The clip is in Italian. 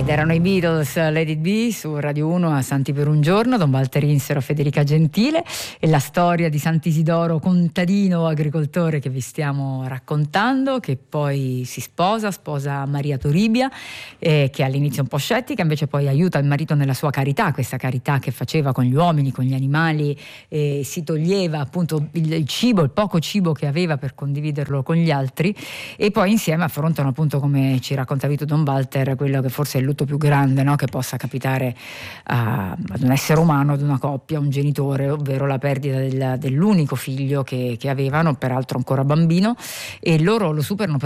Ed erano i Beatles, Let It Be, su Radio 1 a Santi per un giorno, Don Walter Insero, Federica Gentile, e la storia di Sant'Isidoro, contadino agricoltore che vi stiamo raccontando, che poi si sposa Maria Toribia, che all'inizio è un po' scettica, invece poi aiuta il marito nella sua carità, questa carità che faceva con gli uomini, con gli animali, si toglieva appunto il cibo, il poco cibo che aveva per condividerlo con gli altri, e poi insieme affrontano, appunto, come ci raccontavi tu Don Walter, quello che forse è il lutto più grande, no? Che possa capitare ad un essere umano, ad una coppia, un genitore, ovvero la perdita dell'unico figlio che avevano, peraltro ancora bambino, e loro lo superano